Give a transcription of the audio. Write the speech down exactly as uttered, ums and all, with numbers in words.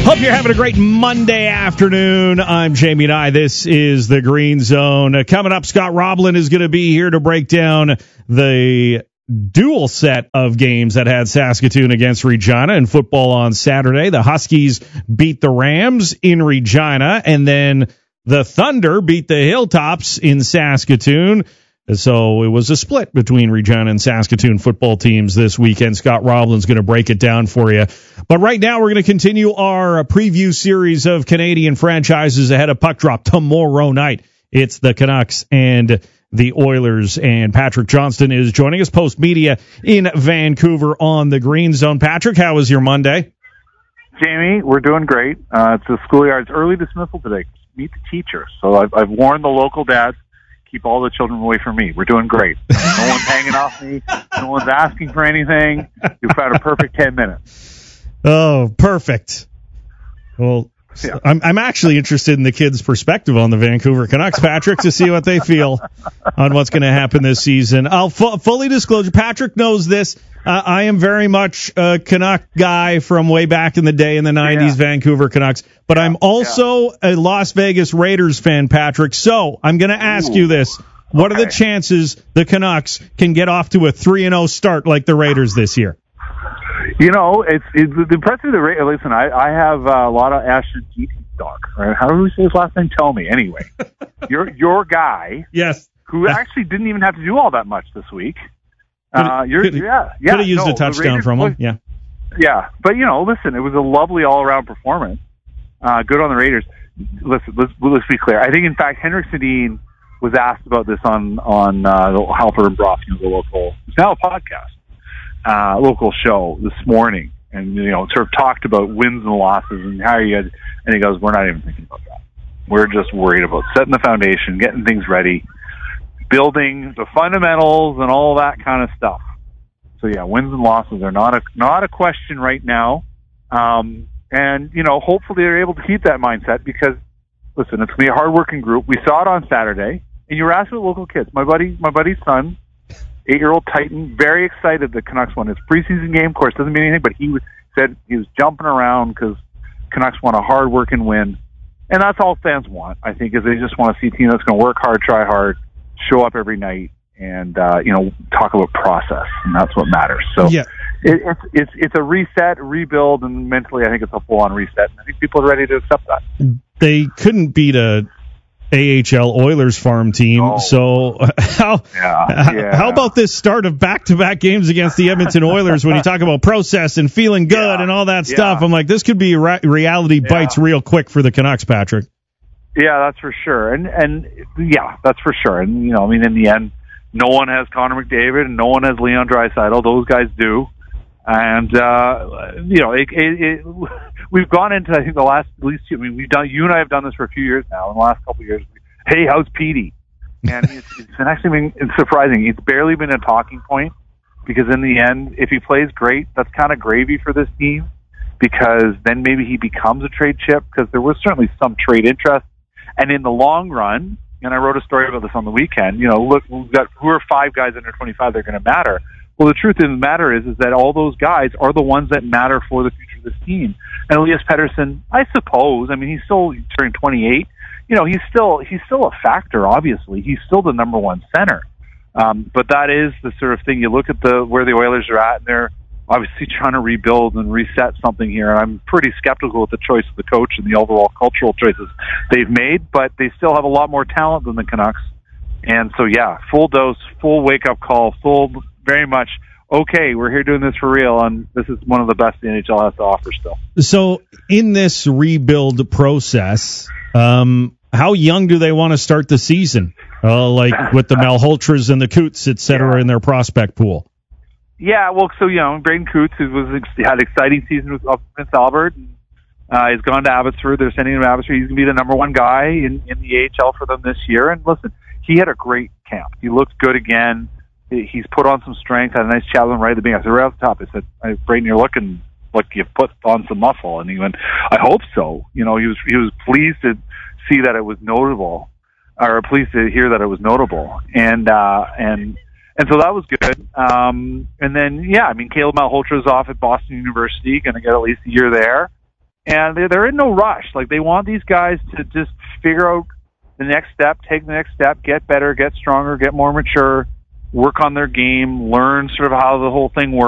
Hope you're having a great Monday afternoon. I'm Jamie Nye. This is the Green Zone. Uh, coming up, Scott Roblin is going to be here to break down the dual set of games that had Saskatoon against Regina in football on Saturday. The Huskies beat the Rams in Regina, and then the Thunder beat the Hilltops in Saskatoon. So it was a split between Regina and Saskatoon football teams this weekend. Scott Roblin's going to break it down for you. But right now we're going to continue our preview series of Canadian franchises ahead of puck drop tomorrow night. It's the Canucks and the Oilers, and Patrick Johnston is joining us post-media in Vancouver on the Green Zone. Patrick, how was your Monday? Jamie, we're doing great. Uh, it's the schoolyard's early dismissal today. Meet the teachers. So I've, I've warned the local dads, keep all the children away from me. We're doing great. No one's hanging off me. No one's asking for anything. You've got a perfect ten minutes. Oh, perfect. Well, yeah. I'm, I'm actually interested in the kids' perspective on the Vancouver Canucks, Patrick, to see what they feel on what's going to happen this season. I'll fu- fully disclose, Patrick knows this. Uh, I am very much a Canuck guy from way back in the day in the nineties, yeah. Vancouver Canucks. But I'm also yeah. a Las Vegas Raiders fan, Patrick. So I'm going to ask Ooh. you this. What okay. are the chances the Canucks can get off to a three and oh start like the Raiders this year? You know, it's, it's the impressive. The Raiders. Listen, I, I have uh, a lot of Ashton Keating stock. Right? How do we say his last name? Tell me. Anyway, your your guy, yes, who actually didn't even have to do all that much this week. Uh, you're, could, yeah, yeah. Could have used no, a touchdown from him. Yeah, yeah. But you know, listen, it was a lovely all-around performance. Uh, good on the Raiders. Listen, let's let's be clear. I think, in fact, Henrik Sedin was asked about this on on uh, the Halper and Broth, you know, the local. It's now a podcast, uh, local show this morning, and you know, sort of talked about wins and losses and how you had. And he goes, "We're not even thinking about that. We're just worried about setting the foundation, getting things ready." Building the fundamentals and all that kind of stuff. So yeah, wins and losses are not a not a question right now. Um, and you know, hopefully they're able to keep that mindset because, listen, it's gonna be a hardworking group. We saw it on Saturday, and you were asking with local kids. My buddy, my buddy's son, eight-year-old Titan, very excited the Canucks won his preseason game. Of course, doesn't mean anything, but he was, said he was jumping around because Canucks won a hard-working win, and that's all fans want. I think is they just want to see a team that's going to work hard, try hard, show up every night, and uh, you know, talk about process, and that's what matters. So yeah. it, it's it's it's a reset, rebuild, and mentally, I think it's a full-on reset. And I think people are ready to accept that. They couldn't beat a A H L Oilers farm team, oh. so how yeah, yeah. how about this start of back-to-back games against the Edmonton Oilers? When you talk about process and feeling good yeah. and all that yeah. stuff, I'm like, this could be re- reality bites yeah. real quick for the Canucks, Patrick. Yeah, that's for sure. And, and yeah, that's for sure. And, you know, I mean, in the end, no one has Connor McDavid and no one has Leon Draisaitl. Those guys do. And, uh, you know, it, it, it, we've gone into, I think, the last, at least, I mean, we've done, you and I have done this for a few years now. In the last couple of years, hey, how's Petey? And it's, it's actually been it's surprising. It's barely been a talking point because in the end, if he plays great, that's kind of gravy for this team because then maybe he becomes a trade chip because there was certainly some trade interest. And in the long run, and I wrote a story about this on the weekend, you know, look, we've got who are five guys under twenty-five that are going to matter. Well, the truth of the matter is, is that all those guys are the ones that matter for the future of this team. And Elias Pettersson, I suppose, I mean, he's still turning twenty-eight. You know, he's still he's still a factor. Obviously, he's still the number one center. Um, but that is the sort of thing. You look at the where the Oilers are at, and they're obviously trying to rebuild and reset something here. I'm pretty skeptical with the choice of the coach and the overall cultural choices they've made, but they still have a lot more talent than the Canucks. And so, yeah, full dose, full wake-up call, full, very much, okay, we're here doing this for real, and this is one of the best the N H L has to offer still. So in this rebuild process, um, how young do they want to start the season? Uh, like with the Malholtras and the Coots, et cetera, yeah. in their prospect pool? Yeah, well, so, you know, Braden Coots was had an exciting season with Prince Albert. And, uh, he's gone to Abbotsford. They're sending him to Abbotsford. He's going to be the number one guy in, in the A H L for them this year. And listen, he had a great camp. He looked good again. He's put on some strength. Had a nice chat with him right at the beginning. I said, right off the top, I said, Braden, you're looking like you've put on some muscle. And he went, I hope so. You know, he was he was pleased to see that it was notable, or pleased to hear that it was notable. And, uh, and, And so that was good. Um, and then, yeah, I mean, Caleb Malhotra is off at Boston University, going to get at least a year there. and they're, they're in no rush. Like, they want these guys to just figure out the next step, take the next step, get better, get stronger, get more mature, work on their game, learn sort of how the whole thing works.